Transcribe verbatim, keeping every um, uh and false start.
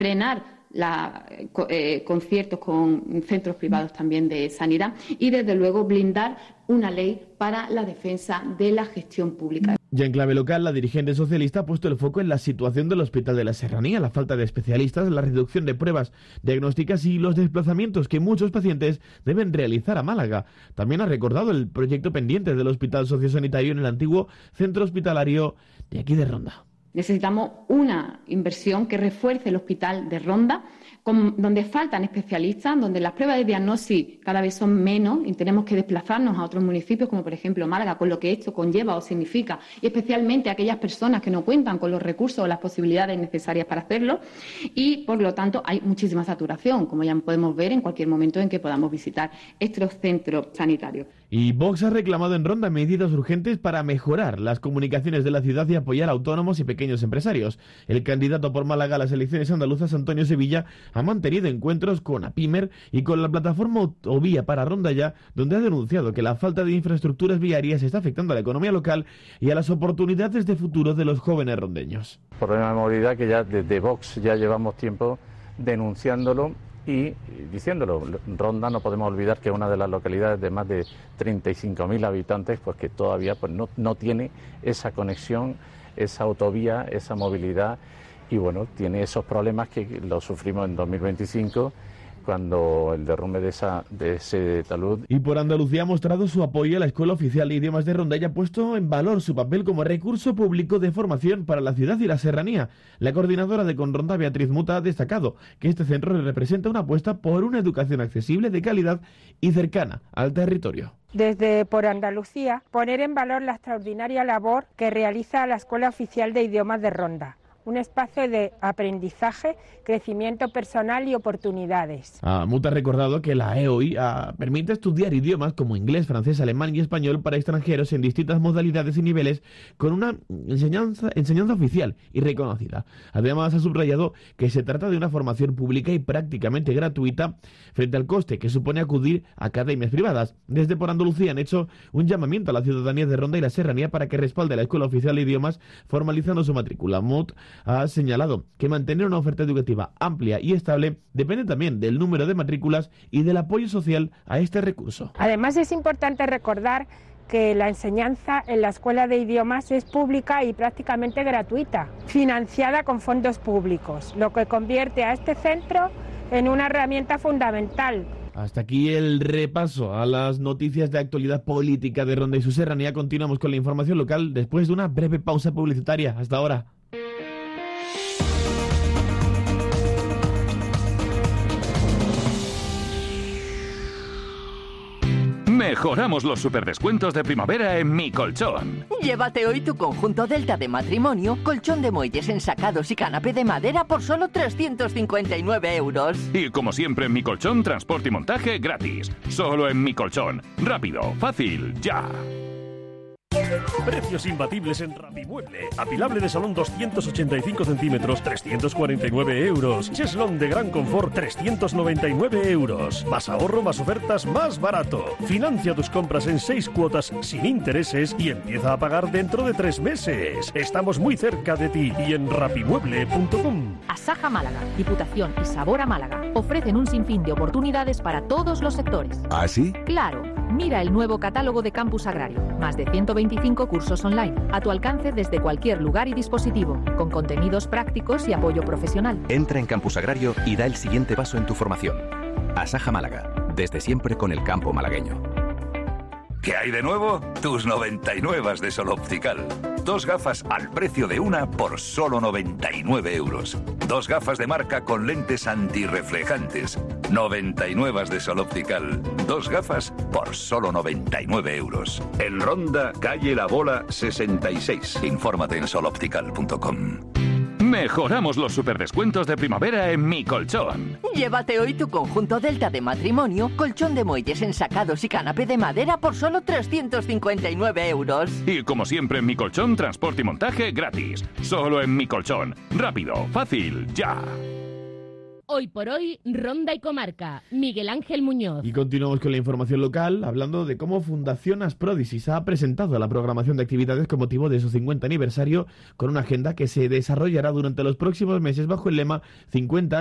frenar la, eh, conciertos con centros privados también de sanidad y, desde luego, blindar una ley para la defensa de la gestión pública. Ya en clave local, la dirigente socialista ha puesto el foco en la situación del Hospital de la Serranía, la falta de especialistas, la reducción de pruebas diagnósticas y los desplazamientos que muchos pacientes deben realizar a Málaga. También ha recordado el proyecto pendiente del Hospital Sociosanitario en el antiguo centro hospitalario de aquí de Ronda. Necesitamos una inversión que refuerce el hospital de Ronda, con, donde faltan especialistas, donde las pruebas de diagnóstico cada vez son menos y tenemos que desplazarnos a otros municipios, como por ejemplo Málaga, con lo que esto conlleva o significa, y especialmente a aquellas personas que no cuentan con los recursos o las posibilidades necesarias para hacerlo. Y, por lo tanto, hay muchísima saturación, como ya podemos ver en cualquier momento en que podamos visitar estos centros sanitarios. Y Vox ha reclamado en Ronda medidas urgentes para mejorar las comunicaciones de la ciudad y apoyar a autónomos y pequeños empresarios. El candidato por Málaga a las elecciones andaluzas, Antonio Sevilla, ha mantenido encuentros con APIMER y con la plataforma Ovía para Ronda Ya, donde ha denunciado que la falta de infraestructuras viarias está afectando a la economía local y a las oportunidades de futuro de los jóvenes rondeños. Problema de movilidad que ya desde Vox ya llevamos tiempo denunciándolo y diciéndolo. Ronda, no podemos olvidar que es una de las localidades de más de treinta y cinco mil habitantes, pues que todavía pues no, no tiene esa conexión, esa autovía, esa movilidad, y bueno, tiene esos problemas que lo sufrimos en dos mil veinticinco, cuando el derrumbe de, esa, de ese talud. Y por Andalucía ha mostrado su apoyo a la Escuela Oficial de Idiomas de Ronda y ha puesto en valor su papel como recurso público de formación para la ciudad y la serranía. La coordinadora de Conronda, Beatriz Muta, ha destacado que este centro representa una apuesta por una educación accesible, de calidad y cercana al territorio. Desde Por Andalucía, poner en valor la extraordinaria labor que realiza la Escuela Oficial de Idiomas de Ronda. Un espacio de aprendizaje, crecimiento personal y oportunidades. Ah, Muta ha recordado que la E O I ah, permite estudiar idiomas como inglés, francés, alemán y español para extranjeros en distintas modalidades y niveles con una enseñanza, enseñanza oficial y reconocida. Además, ha subrayado que se trata de una formación pública y prácticamente gratuita frente al coste que supone acudir a academias privadas. Desde Por Andalucía han hecho un llamamiento a la ciudadanía de Ronda y la Serranía para que respalde a la Escuela Oficial de Idiomas formalizando su matrícula. Mut ha señalado que mantener una oferta educativa amplia y estable depende también del número de matrículas y del apoyo social a este recurso. Además, es importante recordar que la enseñanza en la Escuela de Idiomas es pública y prácticamente gratuita, financiada con fondos públicos, lo que convierte a este centro en una herramienta fundamental. Hasta aquí el repaso a las noticias de actualidad política de Ronda y su serranía. Continuamos con la información local después de una breve pausa publicitaria. Hasta ahora. Mejoramos los superdescuentos de primavera en Mi Colchón. Llévate hoy tu conjunto Delta de matrimonio, colchón de muelles ensacados y canapé de madera por solo trescientos cincuenta y nueve euros. Y como siempre en Mi Colchón, transporte y montaje gratis. Solo en Mi Colchón. Rápido, fácil, ya. Precios imbatibles en Rapimueble. Apilable de salón doscientos ochenta y cinco centímetros, trescientos cuarenta y nueve euros. Cheslón de gran confort, trescientos noventa y nueve euros. Más ahorro, más ofertas, más barato. Financia tus compras en seis cuotas sin intereses y empieza a pagar dentro de tres meses. Estamos muy cerca de ti y en rapimueble punto com. Asaja Málaga, Diputación y Sabor a Málaga ofrecen un sinfín de oportunidades para todos los sectores. ¿Ah, sí? Claro. Mira el nuevo catálogo de Campus Agrario. Más de ciento veinticinco cursos online, a tu alcance desde cualquier lugar y dispositivo, con contenidos prácticos y apoyo profesional. Entra en Campus Agrario y da el siguiente paso en tu formación. Asaja Málaga, desde siempre con el campo malagueño. ¿Qué hay de nuevo? Tus noventa y nueve de Sol Optical. Dos gafas al precio de una por solo noventa y nueve euros. Dos gafas de marca con lentes antirreflejantes. noventa y nueve de Sol Optical. Dos gafas por solo noventa y nueve euros. En Ronda, calle La Bola sesenta y seis. Infórmate en sol optical punto com. Mejoramos los superdescuentos de primavera en Mi Colchón. Llévate hoy tu conjunto Delta de matrimonio, colchón de muelles ensacados y canapé de madera por solo trescientos cincuenta y nueve euros. Y como siempre en Mi Colchón, transporte y montaje gratis. Solo en Mi Colchón. Rápido, fácil, ya. Hoy por hoy, Ronda y Comarca. Miguel Ángel Muñoz. Y continuamos con la información local, hablando de cómo Fundación Aspródisis ha presentado la programación de actividades con motivo de su cincuenta aniversario, con una agenda que se desarrollará durante los próximos meses bajo el lema cincuenta